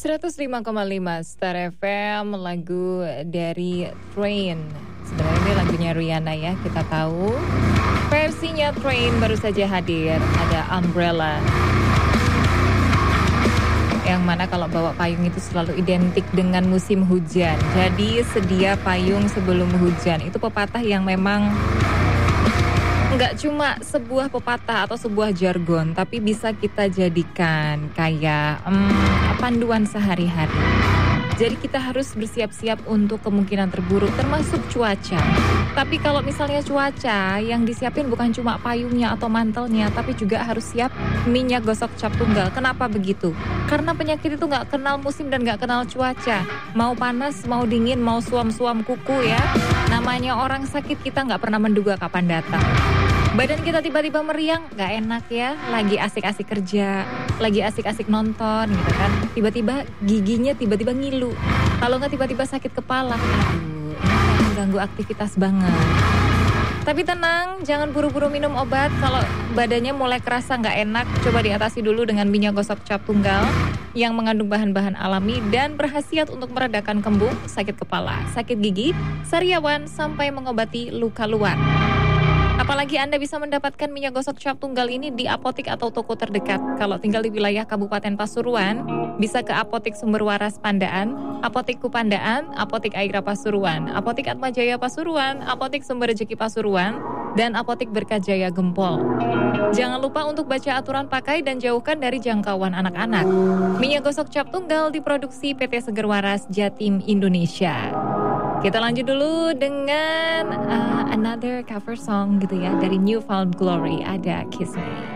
105,5 Star FM, lagu dari Train. Sebenarnya ini lagunya Rihanna ya, kita tahu. Versinya Train baru saja hadir, ada Umbrella. Yang mana kalau bawa payung itu selalu identik dengan musim hujan. Jadi sedia payung sebelum hujan. Itu pepatah yang memang nggak cuma sebuah pepatah atau sebuah jargon, tapi bisa kita jadikan kayak panduan sehari-hari. Jadi kita harus bersiap-siap untuk kemungkinan terburuk, termasuk cuaca. Tapi kalau misalnya cuaca, yang disiapin bukan cuma payungnya atau mantelnya, tapi juga harus siap minyak gosok cap tunggal. Kenapa begitu? Karena penyakit itu nggak kenal musim dan nggak kenal cuaca. Mau panas, mau dingin, mau suam-suam kuku ya. Namanya orang sakit, kita nggak pernah menduga kapan datang. Badan kita tiba-tiba meriang, gak enak ya. Lagi asik-asik kerja, lagi asik-asik nonton gitu kan. Tiba-tiba giginya tiba-tiba ngilu. Kalau gak tiba-tiba sakit kepala. Aduh, ini mengganggu aktivitas banget. Tapi tenang, jangan buru-buru minum obat. Kalau badannya mulai kerasa gak enak, coba diatasi dulu dengan minyak gosok cap tunggal yang mengandung bahan-bahan alami dan berkhasiat untuk meredakan kembung, sakit kepala, sakit gigi, sariawan, sampai mengobati luka luar. Apalagi Anda bisa mendapatkan minyak gosok cap tunggal ini di apotik atau toko terdekat. Kalau tinggal di wilayah Kabupaten Pasuruan, bisa ke Apotik Sumber Waras Pandaan, Apotik Kupandaan, Apotik Aira Pasuruan, Apotik Atmajaya Pasuruan, Apotik Sumber Rejeki Pasuruan, dan Apotik Berkajaya Gempol. Jangan lupa untuk baca aturan pakai dan jauhkan dari jangkauan anak-anak. Minyak gosok cap tunggal diproduksi PT Seger Waras Jatim Indonesia. Kita lanjut dulu dengan another cover song gitu ya, dari New Found Glory, ada Kiss Me.